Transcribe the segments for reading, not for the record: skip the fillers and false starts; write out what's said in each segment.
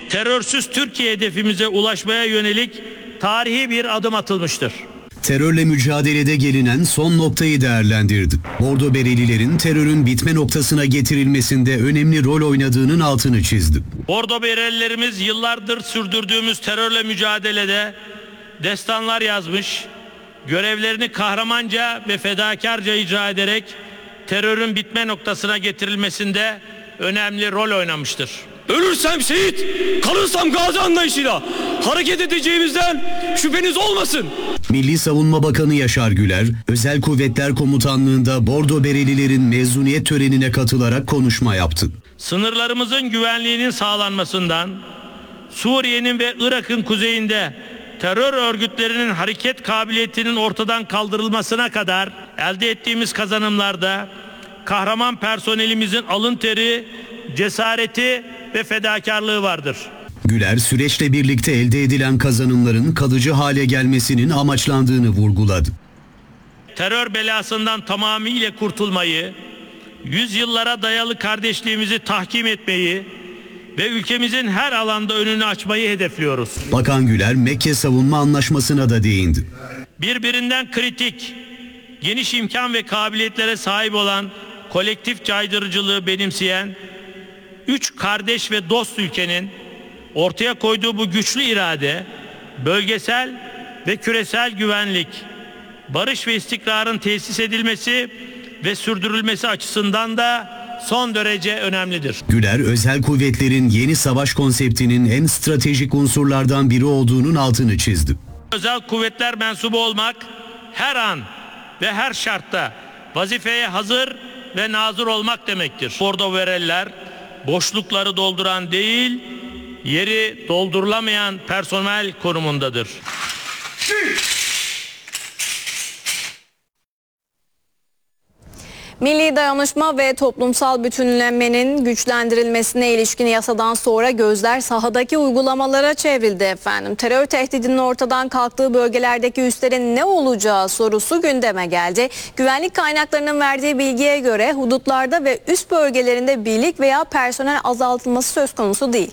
terörsüz Türkiye hedefimize ulaşmaya yönelik tarihi bir adım atılmıştır. Terörle mücadelede gelinen son noktayı değerlendirdi. Bordo Berelilerin terörün bitme noktasına getirilmesinde önemli rol oynadığının altını çizdi. Bordo Berelilerimiz yıllardır sürdürdüğümüz terörle mücadelede destanlar yazmış, görevlerini kahramanca ve fedakarca icra ederek terörün bitme noktasına getirilmesinde önemli rol oynamıştır. Ölürsem şehit, kalırsam gazi anlayışıyla hareket edeceğimizden şüpheniz olmasın. Milli Savunma Bakanı Yaşar Güler, Özel Kuvvetler Komutanlığı'nda Bordo Berelilerin mezuniyet törenine katılarak konuşma yaptı. Sınırlarımızın güvenliğinin sağlanmasından, Suriye'nin ve Irak'ın kuzeyinde terör örgütlerinin hareket kabiliyetinin ortadan kaldırılmasına kadar elde ettiğimiz kazanımlarda kahraman personelimizin alın teri, cesareti ve fedakarlığı vardır. Güler, süreçle birlikte elde edilen kazanımların kalıcı hale gelmesinin amaçlandığını vurguladı. Terör belasından tamamıyla kurtulmayı, yüzyıllara dayalı kardeşliğimizi tahkim etmeyi ve ülkemizin her alanda önünü açmayı hedefliyoruz. Bakan Güler, Mekke Savunma Anlaşması'na da değindi. Birbirinden kritik, geniş imkan ve kabiliyetlere sahip olan kolektif caydırıcılığı benimseyen 3 kardeş ve dost ülkenin ortaya koyduğu bu güçlü irade, bölgesel ve küresel güvenlik, barış ve istikrarın tesis edilmesi ve sürdürülmesi açısından da son derece önemlidir. Güler, özel kuvvetlerin yeni savaş konseptinin en stratejik unsurlardan biri olduğunun altını çizdi. Özel kuvvetler mensubu olmak her an ve her şartta vazifeye hazır ve nazır olmak demektir. Bordo Bereliler boşlukları dolduran değil, yeri doldurulamayan personel konumundadır. Milli dayanışma ve toplumsal bütünlemenin güçlendirilmesine ilişkin yasadan sonra gözler sahadaki uygulamalara çevrildi efendim. Terör tehdidinin ortadan kalktığı bölgelerdeki üslerin ne olacağı sorusu gündeme geldi. Güvenlik kaynaklarının verdiği bilgiye göre hudutlarda ve üst bölgelerinde birlik veya personel azaltılması söz konusu değil.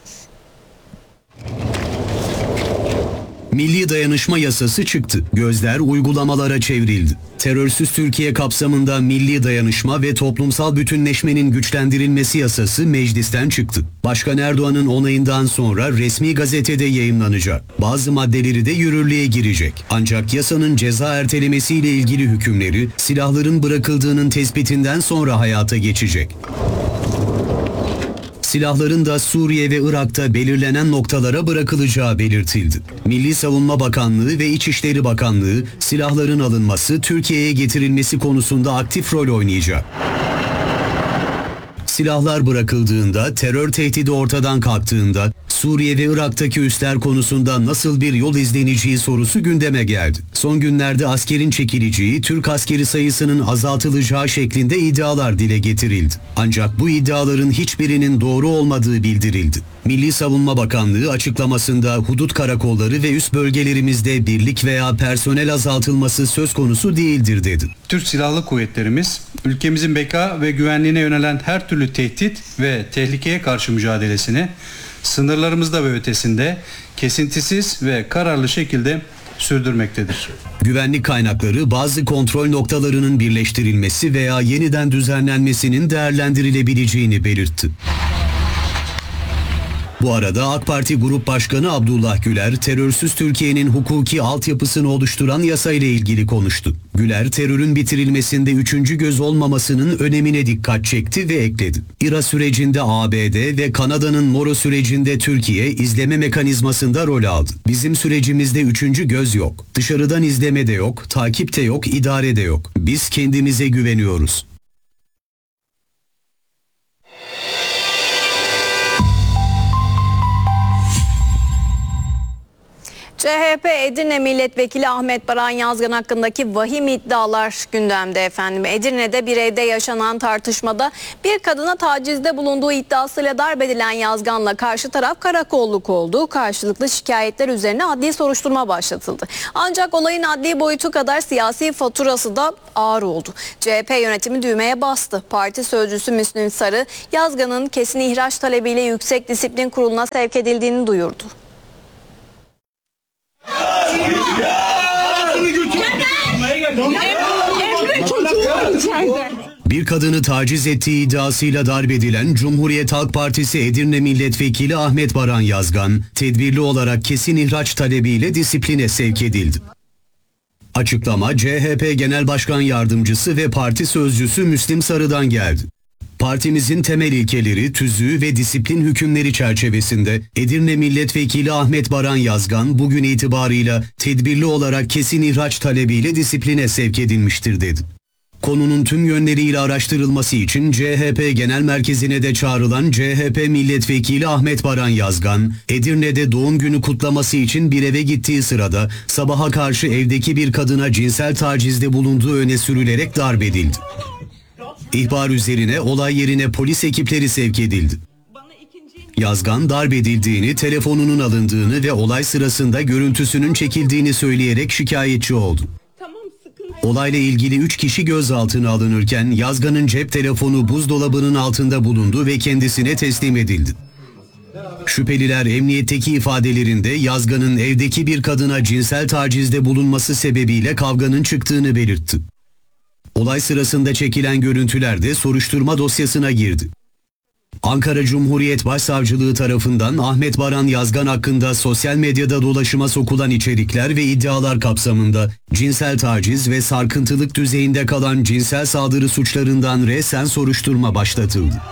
Milli Dayanışma Yasası çıktı. Gözler uygulamalara çevrildi. Terörsüz Türkiye kapsamında Milli Dayanışma ve Toplumsal Bütünleşmenin Güçlendirilmesi Yasası meclisten çıktı. Başkan Erdoğan'ın onayından sonra resmi gazetede yayımlanacak. Bazı maddeleri de yürürlüğe girecek. Ancak yasanın ceza ertelemesiyle ilgili hükümleri silahların bırakıldığının tespitinden sonra hayata geçecek. Silahların da Suriye ve Irak'ta belirlenen noktalara bırakılacağı belirtildi. Milli Savunma Bakanlığı ve İçişleri Bakanlığı silahların alınması, Türkiye'ye getirilmesi konusunda aktif rol oynayacak. Silahlar bırakıldığında, terör tehdidi ortadan kalktığında Suriye ve Irak'taki üsler konusunda nasıl bir yol izleneceği sorusu gündeme geldi. Son günlerde askerin çekileceği, Türk askeri sayısının azaltılacağı şeklinde iddialar dile getirildi. Ancak bu iddiaların hiçbirinin doğru olmadığı bildirildi. Milli Savunma Bakanlığı açıklamasında hudut karakolları ve üst bölgelerimizde birlik veya personel azaltılması söz konusu değildir dedi. Türk Silahlı Kuvvetlerimiz ülkemizin beka ve güvenliğine yönelen her türlü tehdit ve tehlikeye karşı mücadelesini sınırlarımızda ve ötesinde kesintisiz ve kararlı şekilde sürdürmektedir. Güvenlik kaynakları bazı kontrol noktalarının birleştirilmesi veya yeniden düzenlenmesinin değerlendirilebileceğini belirtti. Bu arada AK Parti Grup Başkanı Abdullah Güler, terörsüz Türkiye'nin hukuki altyapısını oluşturan yasayla ilgili konuştu. Güler, terörün bitirilmesinde üçüncü göz olmamasının önemine dikkat çekti ve ekledi. İRA sürecinde ABD ve Kanada'nın Moro sürecinde Türkiye izleme mekanizmasında rol aldı. Bizim sürecimizde üçüncü göz yok. Dışarıdan izleme de yok, takip de yok, idare de yok. Biz kendimize güveniyoruz. CHP Edirne Milletvekili Ahmet Baran Yazgan hakkındaki vahim iddialar gündemde efendim. Edirne'de bir evde yaşanan tartışmada bir kadına tacizde bulunduğu iddiasıyla darp edilen Yazgan'la karşı taraf karakolluk oldu. Karşılıklı şikayetler üzerine adli soruşturma başlatıldı. Ancak olayın adli boyutu kadar siyasi faturası da ağır oldu. CHP yönetimi düğmeye bastı. Parti sözcüsü Müslüm Sarı, Yazgan'ın kesin ihraç talebiyle Yüksek Disiplin Kurulu'na sevk edildiğini duyurdu. Bir kadını taciz ettiği iddiasıyla darp edilen Cumhuriyet Halk Partisi Edirne Milletvekili Ahmet Baran Yazgan, tedbirli olarak kesin ihraç talebiyle disipline sevk edildi. Açıklama CHP Genel Başkan Yardımcısı ve Parti Sözcüsü Müslüm Sarı'dan geldi. Partimizin temel ilkeleri, tüzüğü ve disiplin hükümleri çerçevesinde Edirne Milletvekili Ahmet Baran Yazgan bugün itibarıyla tedbirli olarak kesin ihraç talebiyle disipline sevk edilmiştir dedi. Konunun tüm yönleriyle araştırılması için CHP Genel Merkezi'ne de çağrılan CHP Milletvekili Ahmet Baran Yazgan, Edirne'de doğum günü kutlaması için bir eve gittiği sırada sabaha karşı evdeki bir kadına cinsel tacizde bulunduğu öne sürülerek darp edildi. İhbar üzerine olay yerine polis ekipleri sevk edildi. Yazgan darp edildiğini, telefonunun alındığını ve olay sırasında görüntüsünün çekildiğini söyleyerek şikayetçi oldu. Olayla ilgili 3 kişi gözaltına alınırken Yazgan'ın cep telefonu buzdolabının altında bulundu ve kendisine teslim edildi. Şüpheliler emniyetteki ifadelerinde Yazgan'ın evdeki bir kadına cinsel tacizde bulunması sebebiyle kavganın çıktığını belirtti. Olay sırasında çekilen görüntüler de soruşturma dosyasına girdi. Ankara Cumhuriyet Başsavcılığı tarafından Ahmet Baran Yazgan hakkında sosyal medyada dolaşıma sokulan içerikler ve iddialar kapsamında cinsel taciz ve sarkıntılık düzeyinde kalan cinsel saldırı suçlarından resen soruşturma başlatıldı.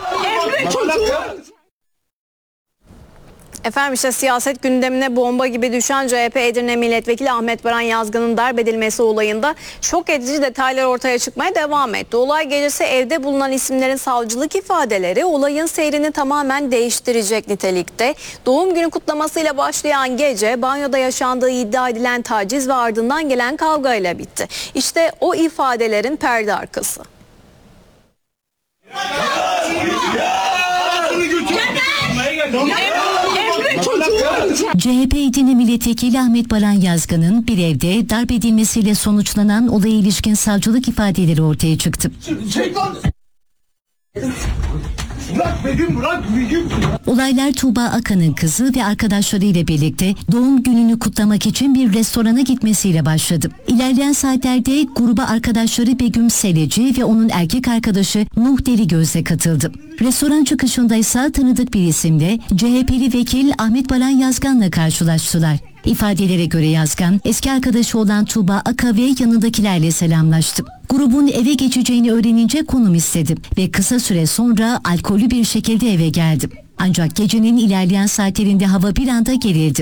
Efendim işte siyaset gündemine bomba gibi düşen CHP Edirne Milletvekili Ahmet Baran Yazgan'ın darp edilmesi olayında şok edici detaylar ortaya çıkmaya devam etti. Olay gecesi evde bulunan isimlerin savcılık ifadeleri olayın seyrini tamamen değiştirecek nitelikte. Doğum günü kutlamasıyla başlayan gece banyoda yaşandığı iddia edilen taciz ve ardından gelen kavgayla bitti. İşte o ifadelerin perde arkası. CHP Edirne Milletvekili Ahmet Baran Yazgan'ın bir evde darp edilmesiyle sonuçlanan olaya ilişkin savcılık ifadeleri ortaya çıktı. Olaylar Tuğba Akan'ın kızı ve arkadaşlarıyla birlikte doğum gününü kutlamak için bir restorana gitmesiyle başladı. İlerleyen saatlerde gruba arkadaşları Begüm Seleci ve onun erkek arkadaşı Nuh Deligöz'le katıldı. Restoran çıkışında ise tanıdık bir isimle CHP'li vekil Ahmet Baran Yazgan'la karşılaştılar. İfadelere göre Yazgan, eski arkadaşı olan Tuğba Aka ve yanındakilerle selamlaştı. Grubun eve geçeceğini öğrenince konum istedi ve kısa süre sonra alkollü bir şekilde eve geldi. Ancak gecenin ilerleyen saatlerinde hava bir anda gerildi.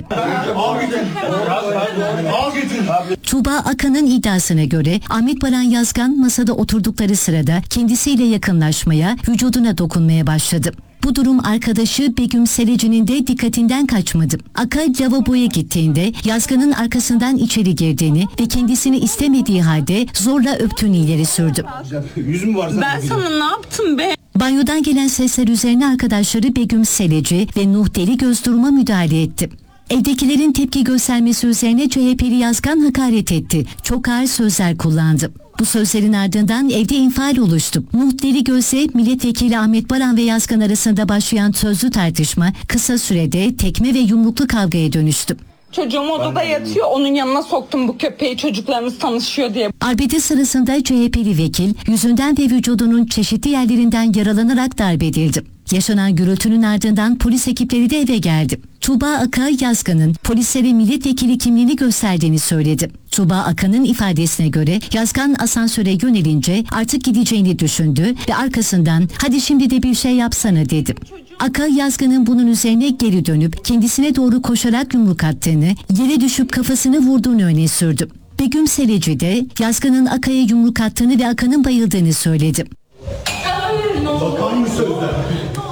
Tuğba Akan'ın iddiasına göre Ahmet Baran Yazgan masada oturdukları sırada kendisiyle yakınlaşmaya, vücuduna dokunmaya başladı. Bu durum arkadaşı Begüm Seleci'nin de dikkatinden kaçmadı. Aka lavaboya gittiğinde Yazgan'ın arkasından içeri girdiğini ve kendisini istemediği halde zorla öptüğünü ileri sürdü. Ben sana ne yaptım be? Banyodan gelen sesler üzerine arkadaşları Begüm Seleci ve Nuh Deligöz duruma müdahale etti. Evdekilerin tepki göstermesi üzerine CHP'li Yazgan hakaret etti. Çok ağır sözler kullandı. Bu sözlerin ardından evde infial oluştu. Nuh Deligöz'le milletvekili Ahmet Baran ve Yazgan arasında başlayan sözlü tartışma kısa sürede tekme ve yumruklu kavgaya dönüştü. Çocuğum odada yatıyor, onun yanına soktum bu köpeği, çocuklarımız tanışıyor diye. Arbede sırasında CHP'li vekil yüzünden ve vücudunun çeşitli yerlerinden yaralanarak darp edildi. Yaşanan gürültünün ardından polis ekipleri de eve geldi. Tuğba Aka, Yazgan'ın polislere milletvekili kimliğini gösterdiğini söyledi. Tuğba Aka'nın ifadesine göre Yazgan asansöre yönelince artık gideceğini düşündü ve arkasından "Hadi şimdi de bir şey yapsana" dedi. Aka, Yazgan'ın bunun üzerine geri dönüp kendisine doğru koşarak yumruk attığını, yere düşüp kafasını vurduğunu öne sürdü. Begüm Seleci de Yazgan'ın Aka'ya yumruk attığını ve Aka'nın bayıldığını söyledi.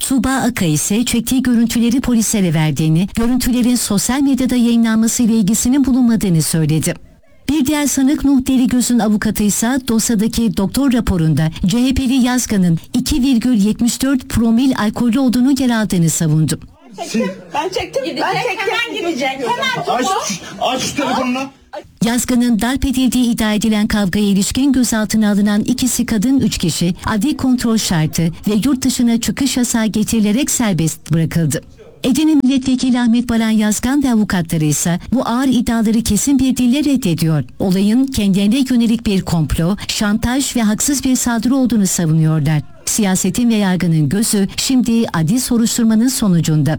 Tuğba Aka ise çektiği görüntüleri polislere verdiğini, görüntülerin sosyal medyada yayınlanmasıyla ilgisinin bulunmadığını söyledi. Bir diğer sanık Nuh Derigöz'ün avukatı ise dosyadaki doktor raporunda CHP'li Yazgan'ın 2,74 promil alkollü olduğunu yer aldığını savundu. Ben çektim. Hemen gidecek. Hemen Aç şu telefonunu. Yazgan'ın darp edildiği iddia edilen kavgaya ilişkin gözaltına alınan 2 kadın 3 kişi adli kontrol şartı ve yurt dışına çıkış yasağı getirilerek serbest bırakıldı. Edirne Milletvekili Ahmet Baran Yazgan ve avukatları ise bu ağır iddiaları kesin bir dille reddediyor. Olayın kendilerine yönelik bir komplo, şantaj ve haksız bir saldırı olduğunu savunuyorlar. Siyasetin ve yargının gözü şimdi adli soruşturmanın sonucunda.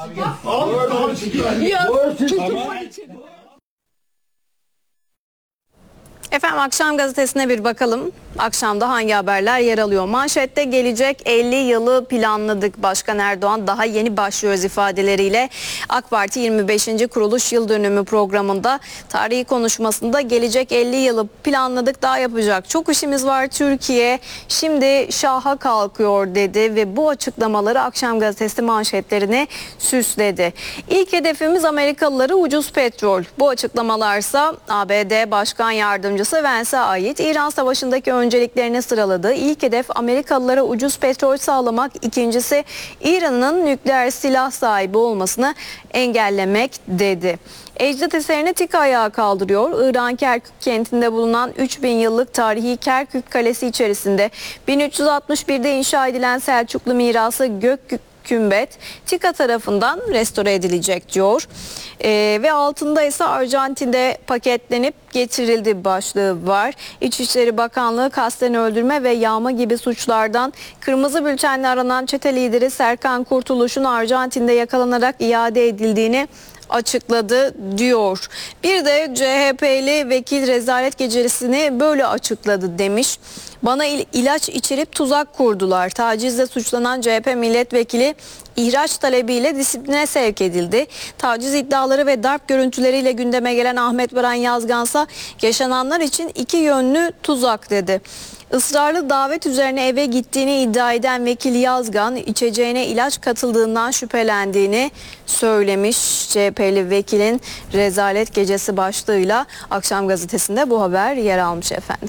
Efendim akşam gazetesine bir bakalım. Akşamda hangi haberler yer alıyor? Manşette gelecek 50 yılı planladık. Başkan Erdoğan daha yeni başlıyoruz ifadeleriyle AK Parti 25. kuruluş yıl dönümü programında tarihi konuşmasında gelecek 50 yılı planladık, daha yapacak çok işimiz var. Türkiye şimdi şaha kalkıyor dedi ve bu açıklamaları akşam gazetesi manşetlerini süsledi. İlk hedefimiz Amerikalılara ucuz petrol. Bu açıklamalarsa ABD Başkan Yardımcısı Vance'e ait. İran Savaşı'ndaki önceliklerini sıraladı. İlk hedef Amerikalılara ucuz petrol sağlamak. İkincisi İran'ın nükleer silah sahibi olmasını engellemek dedi. Ecdat eserini TİK ayağa kaldırıyor. İran Kerkük kentinde bulunan 3000 yıllık tarihi Kerkük Kalesi içerisinde 1361'de inşa edilen Selçuklu mirası Gökkümbet TİKA tarafından restore edilecek diyor. Ve altında ise Arjantin'de paketlenip getirildi başlığı var. İçişleri Bakanlığı kasten öldürme ve yağma gibi suçlardan kırmızı bültenle aranan çete lideri Serkan Kurtuluş'un Arjantin'de yakalanarak iade edildiğini açıkladı diyor. Bir de CHP'li vekil rezalet gecesini böyle açıkladı demiş. Bana ilaç içirip tuzak kurdular. Tacizle suçlanan CHP milletvekili ihraç talebiyle disipline sevk edildi. Taciz iddiaları ve darp görüntüleriyle gündeme gelen Ahmet Baran Yazgansa yaşananlar için iki yönlü tuzak dedi. Israrlı davet üzerine eve gittiğini iddia eden vekil Yazgan, içeceğine ilaç katıldığından şüphelendiğini söylemiş. CHP'li vekilin rezalet gecesi başlığıyla akşam gazetesinde bu haber yer almış efendim.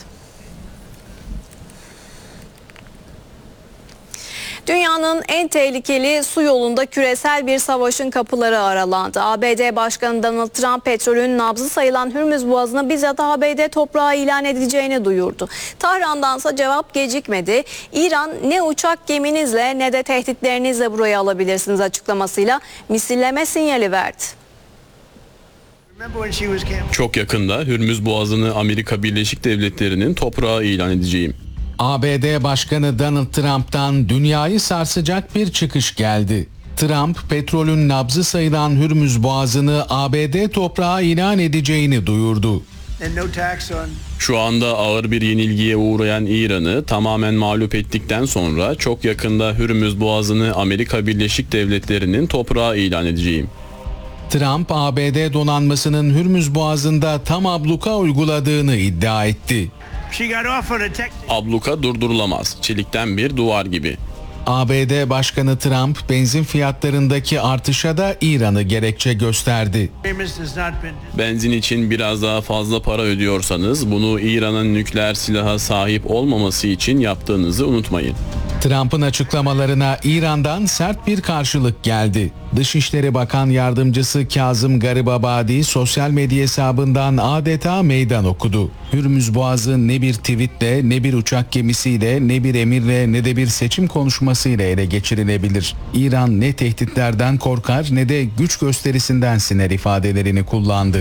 Dünyanın en tehlikeli su yolunda küresel bir savaşın kapıları aralandı. ABD Başkanı Donald Trump petrolün nabzı sayılan Hürmüz Boğazı'nı bizzat ABD toprağı ilan edeceğini duyurdu. Tahran'dansa cevap gecikmedi. İran ne uçak geminizle ne de tehditlerinizle burayı alabilirsiniz açıklamasıyla misilleme sinyali verdi. Çok yakında Hürmüz Boğazı'nı Amerika Birleşik Devletleri'nin toprağı ilan edeceğim. ABD Başkanı Donald Trump'tan dünyayı sarsacak bir çıkış geldi. Trump, petrolün nabzı sayılan Hürmüz Boğazı'nı ABD toprağı ilan edeceğini duyurdu. Şu anda ağır bir yenilgiye uğrayan İran'ı tamamen mağlup ettikten sonra çok yakında Hürmüz Boğazı'nı Amerika Birleşik Devletleri'nin toprağı ilan edeceğim. Trump, ABD donanmasının Hürmüz Boğazı'nda tam abluka uyguladığını iddia etti. Abluka durdurulamaz. Çelikten bir duvar gibi. ABD Başkanı Trump, benzin fiyatlarındaki artışa da İran'ı gerekçe gösterdi. Benzin için biraz daha fazla para ödüyorsanız bunu İran'ın nükleer silaha sahip olmaması için yaptığınızı unutmayın. Trump'ın açıklamalarına İran'dan sert bir karşılık geldi. Dışişleri Bakan Yardımcısı Kazım Garibabadi sosyal medya hesabından adeta meydan okudu. Hürmüz Boğazı ne bir tweetle, ne bir uçak gemisiyle, ne bir emirle, ne de bir seçim konuşmasıyla ele geçirilebilir. İran ne tehditlerden korkar ne de güç gösterisinden siner ifadelerini kullandı.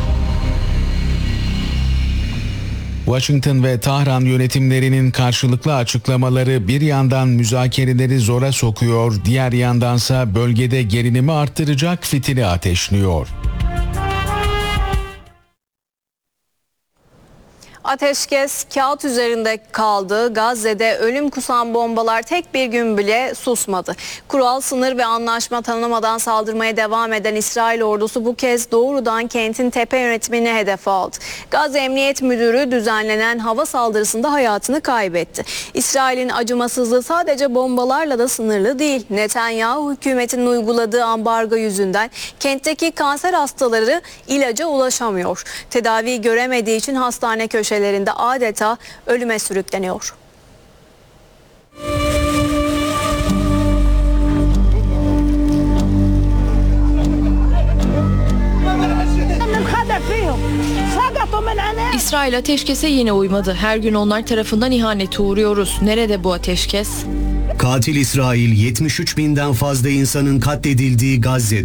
Washington ve Tahran yönetimlerinin karşılıklı açıklamaları bir yandan müzakereleri zora sokuyor, diğer yandansa bölgede gerilimi arttıracak fitili ateşliyor. Ateşkes kağıt üzerinde kaldı. Gazze'de ölüm kusan bombalar tek bir gün bile susmadı. Kural, sınır ve anlaşma tanımadan saldırmaya devam eden İsrail ordusu bu kez doğrudan kentin tepe yönetimini hedef aldı. Gazze Emniyet Müdürü düzenlenen hava saldırısında hayatını kaybetti. İsrail'in acımasızlığı sadece bombalarla da sınırlı değil. Netanyahu hükümetinin uyguladığı ambargo yüzünden kentteki kanser hastaları ilaca ulaşamıyor. Tedavi göremediği için hastane köşelerinde adeta ölüme sürükleniyor. İsrail ateşkese yine uymadı. Her gün onlar tarafından ihanete uğruyoruz. Nerede bu ateşkes? Katil İsrail 73 binden fazla insanın katledildiği Gazze'de